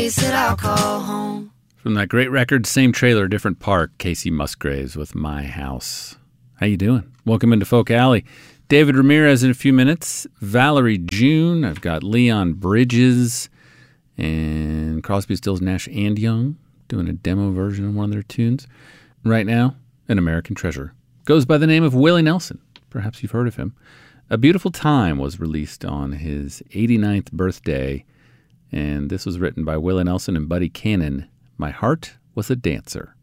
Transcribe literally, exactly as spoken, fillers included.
place that I'll call home. From that great record, same trailer, different park, Casey Musgraves with My House. How you doing? Welcome into Folk Alley. David Ramirez in a few minutes. Valerie June. I've got Leon Bridges and Crosby, Stills, Nash and Young doing a demo version of one of their tunes. Right now, An American Treasure. Goes by the name of Willie Nelson. Perhaps you've heard of him. A Beautiful Time was released on his eighty-ninth birthday, and this was written by Willie Nelson and Buddy Cannon. My Heart Was a Dancer.